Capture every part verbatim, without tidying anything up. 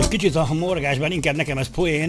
Kicsit a morgásban, inkább nekem ez poén.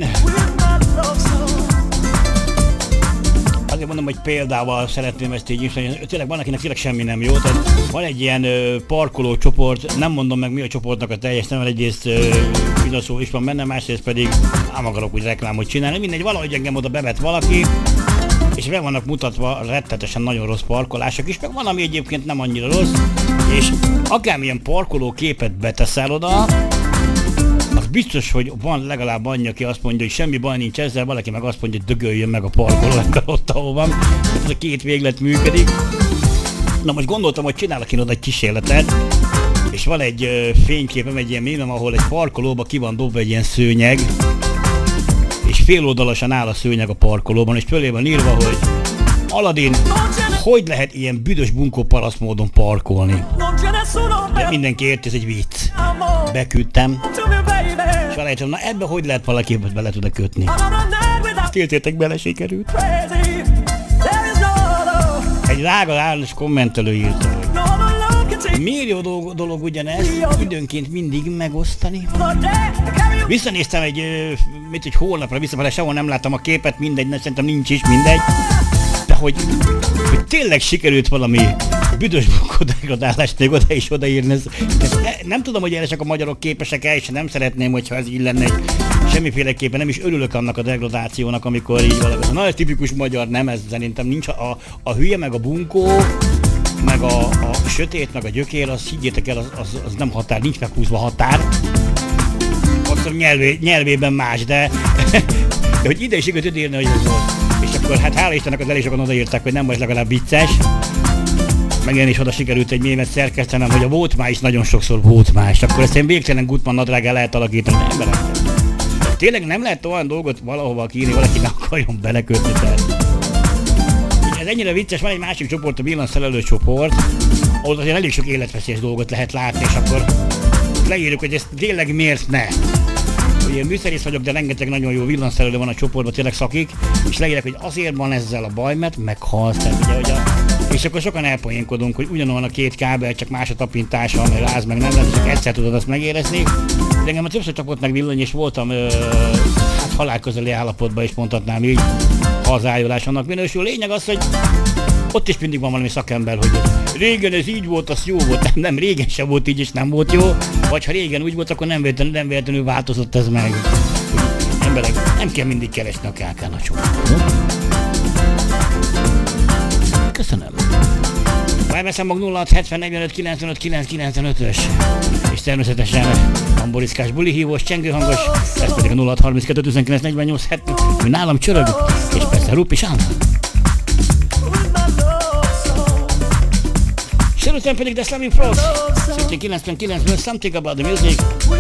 Azért mondom, hogy példával szeretném ezt így is, tényleg van, akinek tényleg semmi nem jó. Tehát van egy ilyen ö, parkoló csoport, nem mondom meg mi a csoportnak a teljes neve, egyrészt szó is van benne, másrészt pedig nem akarok úgy reklámot csinálni, mindegy, valahogy engem oda bevet valaki, és be vannak mutatva rettetesen nagyon rossz parkolások is, meg van, ami egyébként nem annyira rossz, és akármilyen parkoló képet beteszel oda, az biztos, hogy van legalább annyi, aki azt mondja, hogy semmi baj nincs ezzel, valaki meg azt mondja, hogy dögöljön meg a parkolóban ott, ahol van. Ez a két véglet működik. Na most gondoltam, hogy csinálok én oda egy kísérletet, és van egy ö, fényképem, egy ilyen mémem, ahol egy parkolóba ki van dobva egy ilyen szőnyeg, és féloldalasan áll a szőnyeg a parkolóban, és fölé van írva, hogy Aladin, hogy lehet ilyen büdös bunkó paraszt módon parkolni? De mindenki érti, ez egy vicc. Beküldtem, és felejtem, na ebbe hogy lehet valakit bele tud kötni? Tiltétek, bele sikerült. Egy rága állás kommentelő írta, hogy miért jó dolog, dolog ugyanez, időnként mindig megosztani. Visszanéztem egy, mit egy hónapra, visszafele sehol nem láttam a képet, mindegy, szerintem nincs is, mindegy. De hogy, hogy tényleg sikerült valami büdös bunkódegradálást még oda is odaírni. Ez, ez, nem tudom, hogy erre csak a magyarok képesek el, és nem szeretném, hogyha ez így lenne. Semmiféleképpen nem is örülök annak a degradációnak, amikor így valami. Na, ez tipikus magyar, nem, ez szerintem nincs. A, a hülye, meg a bunkó, meg a, a sötét, meg a gyökér, az higgyétek el, az, az, az nem határ, nincs meghúzva határ. Azt nyelvé, nyelvében más, de, de hogy ide is sikerült írni, hogy ez volt. És akkor hát hála Istennek az elég sokan odaírták, hogy nem vagy legalább vicces. Meg én is oda sikerült egy mémet szerkesztenem, hogy a volt már is nagyon sokszor volt más. Akkor ezt én végtelen Gutmann nadrággá lehet alakítani. Nem emberek. Tényleg nem lehet olyan dolgot valahova kírni, valaki ne akarjon belekötni. Tehát. Ez ennyire vicces, van egy másik csoport, a villanszerelő csoport, ahol azért elég sok életveszélyes dolgot lehet látni, és akkor leírjuk, hogy ezt tényleg miért ne. Én műszerész vagyok, de rengeteg nagyon jó villanszerelő van a csoportban, tényleg szakik, és leírják, hogy azért van ezzel a baj, mert meghalsz. Tehát, ugye, hogy a, és akkor sokan elpoénkodunk, hogy ugyanolyan a két kábel, csak más a tapintása, mert ráz meg nem lehet, csak egyszer tudod azt megérezni. De engem a többször csapott meg villany, és voltam ö, hát halálközeli állapotban is mondhatnám így, hazájulás annak minősül. Lényeg az, hogy ott is mindig van valami szakember, hogy régen ez így volt, az jó volt, nem, nem régen sem volt így, és nem volt jó, vagy ha régen úgy volt, akkor nem véletlenül, nem véletlenül változott ez meg. Emberek, nem kell mindig keresni a kákán a csoportot. Köszönöm. Felveszem mag nulla hat hetven negyvenöt kilencvenöt kilencszázkilencvenötös, és természetesen hamboriszkás bulihívós, csengőhangos, ez pedig a nulla hat harminckettő tizenkilenc negyvennyolc hetven, ami nálam csörög, és persze Rupis Anna. És előttem pedig The Slamming Frogs, szintén kilencvenkilencből Something About The Music.